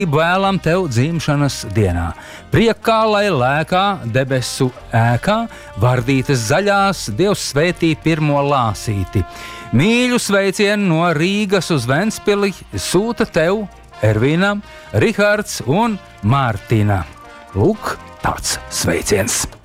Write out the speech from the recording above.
Vēlam tev dzimšanas dienā. Priekā, lai lēkā debesu ēkā, vardītes zaļās, Dievs svētī pirmo lāsīti. Mīļu sveicienu no Rīgas uz Ventspili sūta tev Ervīna, Rihards un Mārtiņa. Lūk, tāds sveiciens!